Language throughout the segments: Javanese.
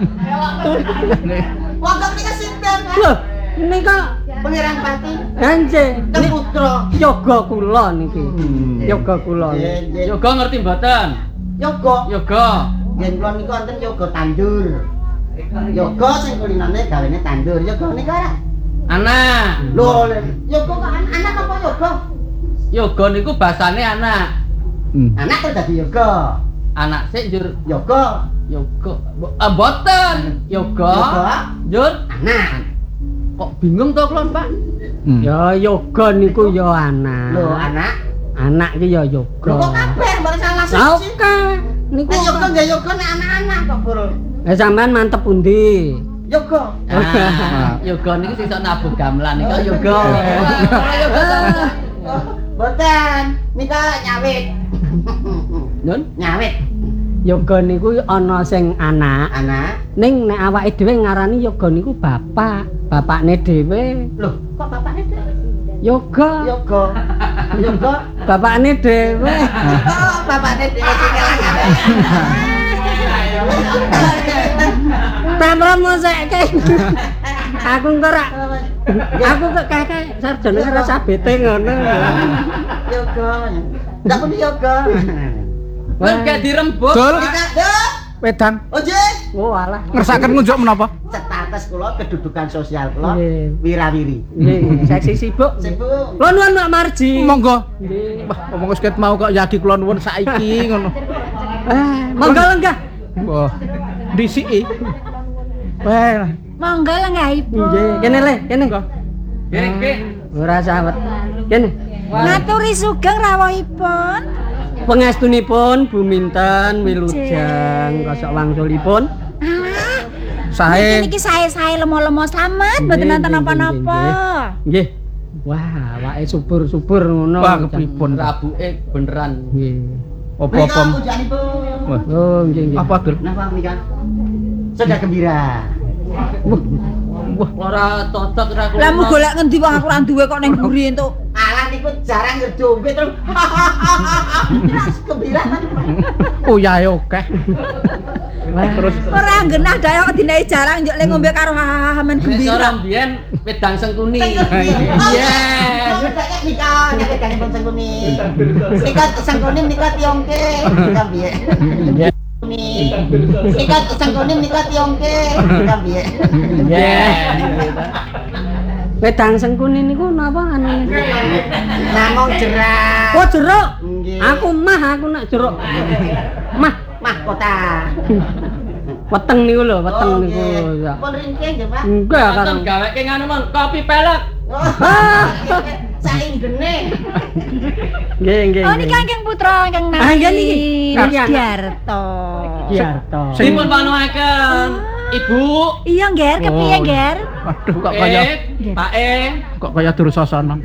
Wong nika sinten? Loh, nika Pangeran Pati. Anje. Teng putra. Yoga kula niki. Yoga kula. Yoga ngerti mboten? Yoga. Yoga. Yen kula niku wonten yoga tandur. Yoga sing kulinane gawene tandur. Yoga nika ora. Anak. Lho, yoga kok anak apa yoga? Yoga niku basane anak. Anak kok dadi yoga. Anak sik njur Yoga. yoga. Mboten. Yoga. Njur Anak. kok bingung to kula, Pak? Ya yoga niku ya anak. Lho, anak. Anak iki ya yoga. Lho kok kabeh mboten salah siji. Oke. Niku Nek yoga nggih yoga nek anak-anak kok, Bur. sampean mantep pundi? Yoga. Yoga niku sing sok nabung gamelan niku yoga. Boten, nika nyawit. Nun, Nyawit. Yoga niku ana sing anak. Anak. Ning nek awake dhewe ngarani yoga niku bapak. Bapakne dhewe Loh, kok bapakne dhewe? yoga. Yoga. Yoga. Bapakne dhewe. Oh, bapakne dhewe sing kelangan. Tamron mosekke. Aku engko rak. Aku kok kakek sarjana rasa bete ngono. Yoga. Ndak kudu yoga. wis gak dirembuk. Dul, Nika, Duk. wedan. Ojek. Oh alah. Ngersaken ngunjuk menapa? Status kula kedudukan sosial kula Nggih. wirawiri. Nggih, seksi sibuk. Sibuk. Kula nuwun Mbak Marji. Monggo. Nggih. Wah, ngomong ket mau kok yadi kula nuwun saiki ngono. Monggo lenggah. Wah, disiki. Wah, Monggo lenggah Ibu. Nggih, kene le, kene. Nggih, Ora sawet. Kene. Ngaturi sugeng rawuhipun. Pangestunipun Buminten wilujeng kosok wangsulipun. Alah, sae. niki sae-sae lemo-lemo slamet mboten Nggih, nonton nggih, napa-napa. Nggih. Wah, awake subur-subur ngono. Wah, kepripun? rabuke beneran. Nggih. Apa-apa? Nika pujanipun. Wah, Oh, nggih nggih. apa Dul? Napa nika? Sudah gembira. Wah, ora cocok ra kula. Lah mu golek ngendi wong aku ora duwe kok ning mburi entuk. Alah niku jarang ngerdombe terus. Gembira kan? Uyahe akeh. Terus Ora genah dae kok dinae jarang njuk le ngombe karo hahaha men Wis ora gembira. mbiyen wedang sengkuni. Iya. Yes. Nika nyakitane pun sengkuni. Nika sengkuni nika tiongke. Nika piye? Nika sengkuni nika tiongke. Nika piye? Yes. Wedang sengkuni niku napa anune? Namung jerah. Oh, jeruk. Nggih. Aku nak jeruk. Mah, Mahkota. weteng niku lho, weteng niku. Ya. Pun ringkih nggih, Pak. Enggak Kan kan. gaweke nganu mon, kopi pelek. Sainggene. Nggih, nggih. Oh niki Kang Putra Kang Ah, nggih, niki. Niki, anak. Diarto. Diarto. Dipun panuaken Ibu. Iya, Nger, kepiye, Nger? waduh kok kaya Pak E. kok kaya Dursasana.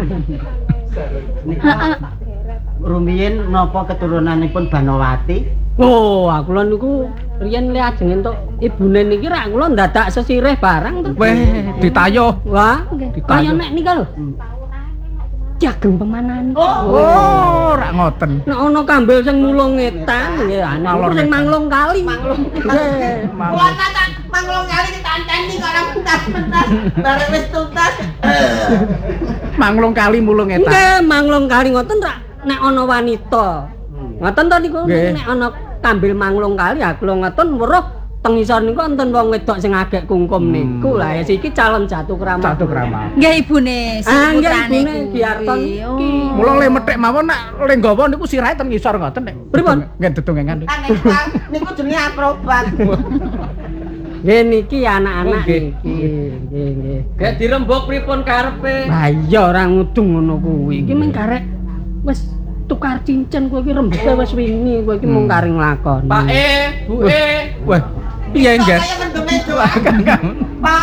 Nika rumiyin napa keturunanipun Banowati? Oh, aku lho niku riyen le ajeng entuk ibune niki rak kula ndadak sesirih barang to. Weh, ditayo. Wah, kaya Ditayo. nek nika lho. Jageng pemanan. Oh, rak ngoten. Nek ana kambil sing mulung ngetan nggih aneh Malor sing ngetan. manglung kali. Manglung. Nggih. Kula tak manglung kali ditanteni kok ora mentas-mentas. Bare wis tuntas. Manglung kali mulung eta. Nggih, manglung kali ngoten rak nek ana wanita. Ngoten to niku Nggih. nek ana kambil manglung kali ya kula ngoten weruh teng isor niku wonten wong wedok sing agek kungkum niku. Lah ya iki calon jatuh krama. Jatuh krama. Nggih ibune si Ah, nggih, putrane ibune kuwi. Diarto niki. Oh. Mula le methek mawon nek le nggawa niku sirahe teng ngisor ngoten nek. Pripun? Nggih dedongengan. Kan niku jenenge akrobat. Nggih niki anak-anak Nggih. niki. Nggih, nggih. Gak dirembuk pripun karepe? Lah iya ora ngudung ngono kuwi. Iki mung karek wis tukar cincin kowe iki rembeke wis wingi kowe iki mung kari nglakoni. Pak E, Bu E. Wah, piye nggih? Kaya mendeme Kang. Pak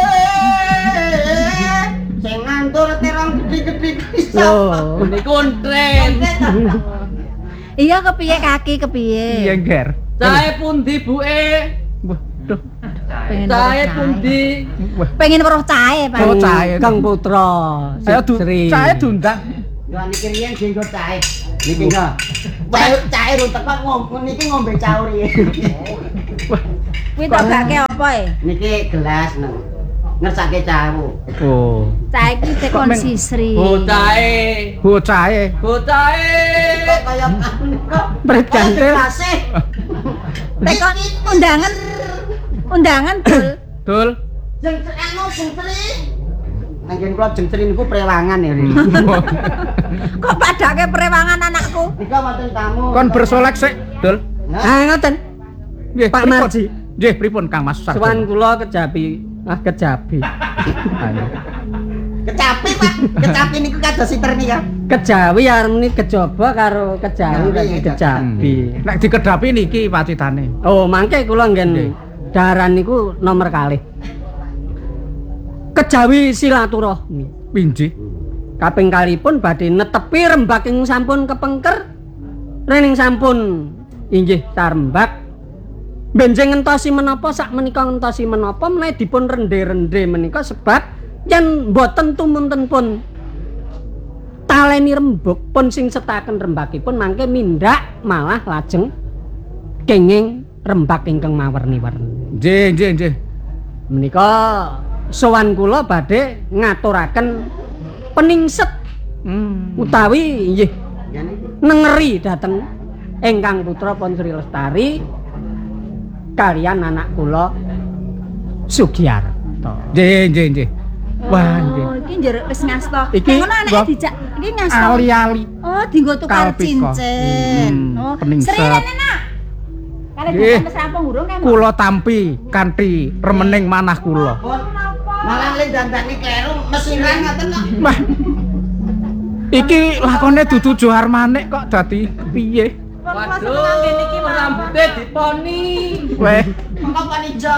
sing ngantur terong gede-gede bisa. Loh, Niku tren. Iya kepiye kaki kepiye? Piye ngger? Cahe pundi Bu E? Waduh. Pengen Cahe weruh cahe. pundi? Wah, Pengen weruh cahe, Pak. Oh, cahe. Kang Putra. ayo Sri. cahe diundang. Yo niki riyen jenggo cahe. Niki enggak. Cahe rung teko niki ngombe cauri. Kuwi tak gake apa e? Niki gelas nang ngersake cawu. Oh. Cah iki tekon sisri. Bocahe. Bocahe. Bocahe. Kok kaya kok Bret jantril. Tekon undangan dul. Dul. Jengcri. Nanggen kula jengcri niku prewangan ya. Kok padake prewangan anakku? Nika wonten tamu. Kon bersolek sik, Dul. Ah ngoten. Nggih, Pak pripun? Marji. Nggih, pripun Kang Mas Sarjono? Sowan kula kejabi. Ah kejabi. Kecapi, Pak. Kecapi niku kados siter nika. Kejawi arep kejaba karo kejawi dadi kejabi. Nek dikedapi niki pacitane. Oh, mangke kula nggen daran niku nomor kalih. Kejawi silaturahmi. Pinji. Kaping kalipun badhe netepi rembak ing sampun kepengker. Rening sampun inggih tarembak. Benjing ngentosi menapa sak menika ngentosi menapa menawi dipun rende-rende menika sebab yen boten tumunten pun taleni rembug pun sing setaken rembakipun mangke mindhak malah lajeng kenging rembak ingkang mawerni-werni. Nggih. Menika sowan kula badhe ngaturaken peningset utawi nggih nengeri dhateng ingkang putra pun Sri Lestari kalian anak kula Sugiarto. Nggih. Wah, nggih. Oh, iki njeruk wis ngasta. Iki Ngono anake dijak iki ngasta. Ali-ali. Oh, dienggo tukar Kalpika. cincin. Oh, peningset. Sri rene nak. Kale Nggih. wis rampung urung kan? Kula tampi kanthi remening manah kula. Malah le dandani kleru mesiran ngoten kok. Wah. Iki lakone dudu Johar Manik kok dadi piye? Waduh, rambutnya diponi. Weh. Kok panijo.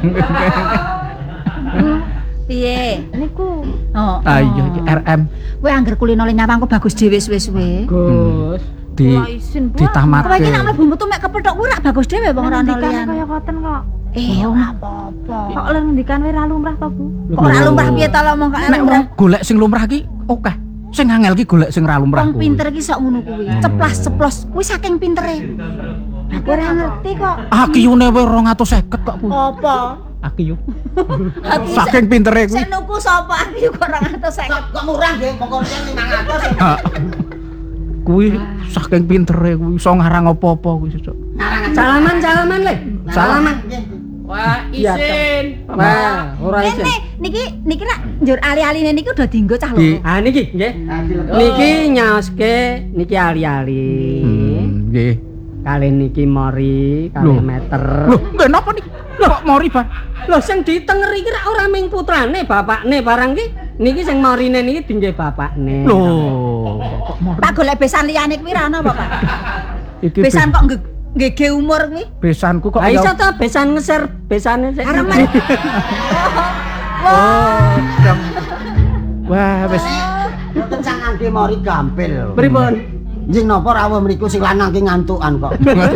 Piye? Niku. Oh. Iya iki RM Kowe angger kulino le nyawangku bagus dhewe wis-wis. Gus. di Kowe iki ditamatke. nek mlebu metu mek kepethuk kuwi rak bagus dhewe wong ora ono liyan. Kaya ngoten kok. Ora apa-apa. Kok lek ngendikan wae ra lumrah to, Bu? Kok ora lumrah piye to ngomong kok Nek lumrah. wong golek sing lumrah ki akeh. Sing angel ki golek sing ra lumrah. Wong pinter ki sok ngono kuwi. Ceplas-ceplos kuwi saking pintere. Aku ora ngerti kok. Akiyune wae 250 kok, Bu. Apa? Akiyu. Saking pintere kuwi. Sing nuku sapa aku kok 250. Kok murah nggih, pokoke 500. Ha. Kuwi saking pintere kuwi iso ngarang apa-apa kuwi sesuk. Salaman le. Salaman. Wah, isin. Wah, ora isin. Niki rak njur ali-aline niki udah dienggo cah loro. Ah niki nggih. Niki nyaoske niki ali-ali. Nggih. Kali niki mori, kali Loh. meter. Lho, nggih napa niki? Kok mori, Bang? Lho sing ditengeri iki rak ora ming putrane, bapakne barang ki. Niki sing morine niki dinggih bapakne. Lho, kok mori? Tak golek besan liyane kuwi ra ono apa, Pak? Iki Besan kok nggege umur kuwi. besanku kok Ha iso ta besan ngeser besane sik. Aremen. Oh, jam. Wah, wis. Mboten sangang ki mori gampil. Pripun? Njing napa rawuh mriku sing lanang ki ngantukan kok.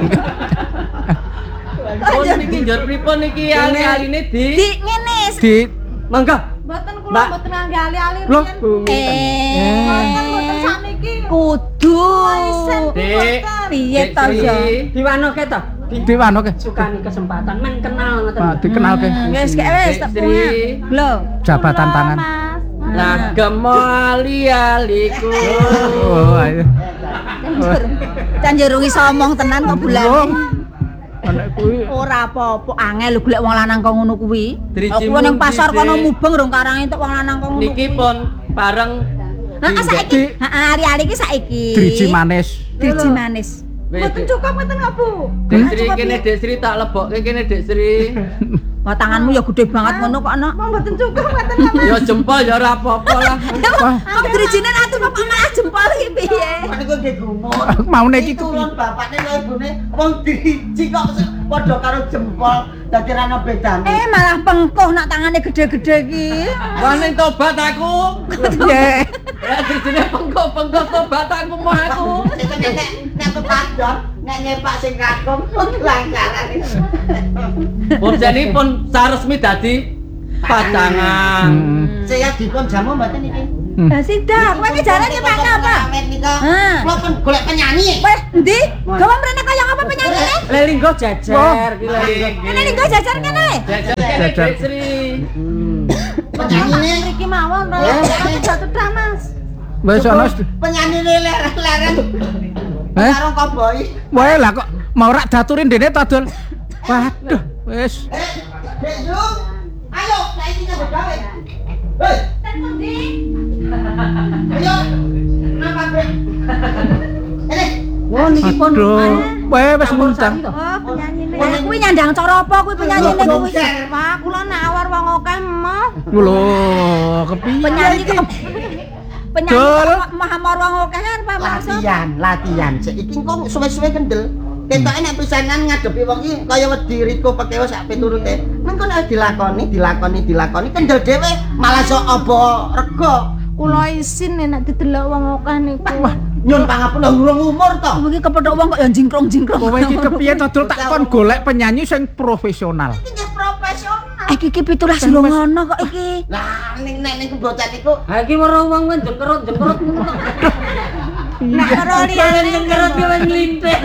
Oh, niki njur pripun niki ali-aline di. Di ngene. Di Mangga. Mboten kula Mbak. mboten ngangge ali-ali Loh, mboten sakniki. Kudu. Dik. Piye to ya? Diwanoke to? diwanoke. Sukani kesempatan men kenal ngoten. Pak dikenalke. Wis gek wis tak Sri. Lho. Jabatan tangan. Ngagem ali-aliku. Oh, ayo. Canjur iso omong tenan kok bulan. Anak kuwi Ora apa-apa angel lho golek wong lanang kok ngono kuwi. Driji Aku ning pasar mundi, kono Dik. mubeng rong karang entuk wong lanang kok ngono. Niki pun bareng Heeh saiki. Heeh ari-ari iki saiki. driji manis. Driji manis. Mboten cukup ngoten kok, Bu. Dek Sri kene Dek Sri tak lebokke kene Dek Sri. Wah tanganmu ya gede banget ngono kok ana. Kok mboten cukup ngoten kok. Ya jempol ya ora apa-apa lah. Kok drijine atuh kok malah jempol iki piye? Niku nggih gumul. Maune iki Turun bapakne karo ibune wong driji kok padha karo jempol. Dadi ra ono bedane. Malah pengkoh nak tangane gede-gede iki. Wah ning tobat aku. Nggih. Ya dijine pengko-pengko tobat aku mau aku. Nek kepadon, nek nyepak sing kakung langgaran. Pun saresmi dadi pacangan. Saya dipun jamu mboten iki. Lah sida, kowe iki jarane nyepakne apa? Awet nika. Hah. Kula pun golek penyanyi. Wes, endi? Gawa mrene kaya apa penyanyine? Lelinggo jajar iki lelinggo. Kene linggo jajar kene. Jajar. Sri. Penyanyine Mriki mawon to. Tapi jatuh dah, Mas. Wis ana. penyanyine leren-leren. Karo koboi. Wae lah kok mau rak daturin dene to, Dul. Waduh, wis. Dek Jung. Ayo, saiki nyambut gawe. Hei, ayo. Napa, Bek? Ini. Wah niki pun. Aduh, wae wis muntang. Oh, penyanyine. Lah kuwi nyandang cara apa kuwi penyanyine kuwi? Pak, kula nawar wong akeh mah. Lho, kepiye? Penyanyi iki? kok penyanyi Dul. kok mahamor wong akeh kan Pak maksud. Latihan. Saiki kok suwe-suwe kendel. Ketoke nek pisanan ngadepi wong iki kaya wedi Riko Pekewo sak piturute. Mengko nek dilakoni kendel dhewe malah sok aba rega. Kula isin nek didelok wong akeh niku. Nyun pangapura urung umur to. Kuwi kepethuk wong kok ya jingkrong-jingkrong. Kowe iki kepiye to, Dul? Tak kon golek penyanyi sing profesional. Iki profesional. Iki 17 lho ngono kok iki. Lah ning bocah niku Ha iki weruh wong jengkerut ngono. Nek karo liyane Jengkerut ki wis nglimpen.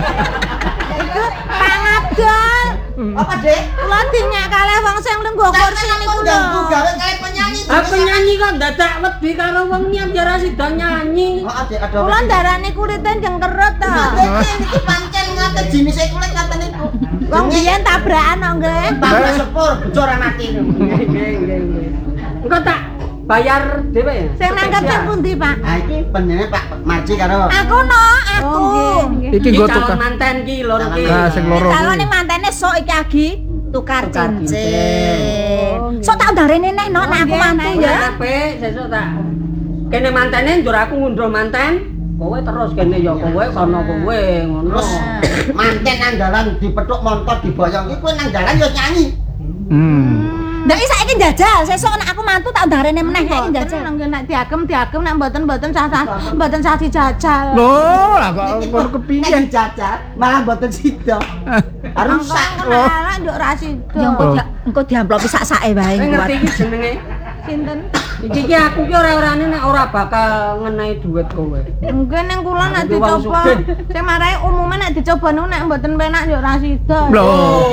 pangadol. apa, Dek? Kula dinyak kalih wong sing lenggo kursi niku lho. Ganggu gawe kaya penyanyi. Apa nyanyi kok dadak wedi karo wong nyam jare sida nyanyi. Oh, Dek, ada. Kula ndarani kulite jengkerut to. Iki pancen ngate jinise kulit ngate niku. Wong biyen tabrakan kok nggih. Tambah sepur bocoran mati. Engko tak bayar dhewe ya. Sing nangkep teng pundi, Pak? Ah iki penyanyi Pak Marji karo Aku no, aku. Iki Iki nggo calon tukar. manten ki lho iki. Nah, sing loro Kalone kuwi. mantene sok iki agi tukar Tukar cincin. Oh, nggih. Sok tak ndarene nek nek aku mantu ya. Apik, sesuk tak. Kene mantene njur aku ngunduh manten. Kowe terus kene ya kowe kono kowe ngono. terus manten andalan dipethuk montor diboyong iki kowe nang dalan ya nyanyi. Ndak iki saiki njajal, sesuk nek aku mantu tak ndarene meneh saiki njajal. Nang nek diagem nek mboten sah dijajal. Lho, lah kok kon kepiye? Nek dijajal malah mboten sida. Harus sak. Lah nduk ra sida. Ya engko diamplopi sak-sake wae. Kowe ngerti iki jenenge? Sinten? Iki ki aku ki ora-orane nek ora bakal ngenehi duit kowe. Mungkin ning kula nek Aku wong dicoba, sugih. sing marai umume nek dicoba niku nek mboten penak yo ra sida. Lho.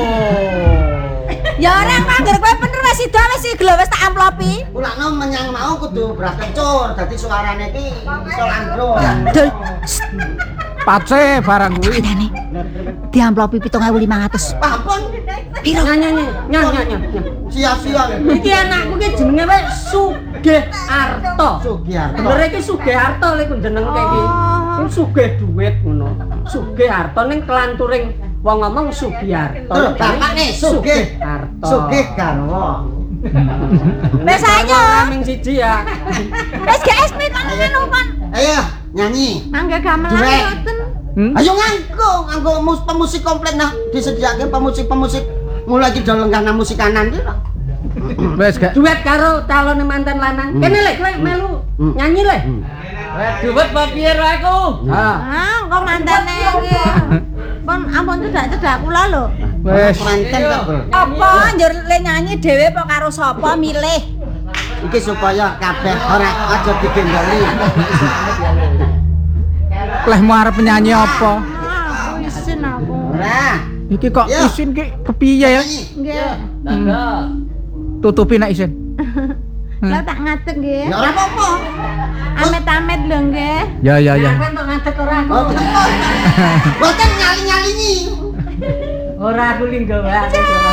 Ya ora angger kowe bener wis sida wis gelo wis tak amplopi. Ulakno menyang mau kudu beras kencur dadi suarane iki iso landro. Dul. Pace barang kuwi. Kandhane. Diamplopi 7.500. Ampun. Piro? Nyanyi. Sia-sia. Iki anakku ki jenenge wis Sugiharto. Sugiharto. Bener iki Sugiharto lek jenengke iki. Sing sugih duit ngono. Sugiharto ning kelanturing wong ngomong Sugiharto. Terus bapakne sugih. Harto. Sugih garwa. Wis ayo. Ming siji ya. Wis GSP kan ngono kan. Ayo nyanyi. Mangga gamelan Duet. mboten. Ayo nganggo pemusik komplit nah disediakan pemusik mulai di dolengana musikanan iki lho. Wis gak. Duet karo calon manten lanang. Kene lek kowe melu nyanyi lek. Duet apa piye ro aku? Ha. Ah, kok mantene iki. Pun ampun cedak kula lho. Wis. Manten kok, Bro. Apa njur le nyanyi dhewe apa karo sapa milih? Iki supaya kabeh ora aja digendoli. Leh mau arep penyanyi apa? Ah, isin aku. Ora. Iki kok Yo. isin ki kepiye ya? Nyanyi. Nggih. Tutupi nek isin. Lah tak ngadeg nggih. Ya ora apa-apa. Amit-amit lho nggih. Ya. Kowe kok ngadeg ora aku. Boten nyali-nyali. Ora aku linggo wae.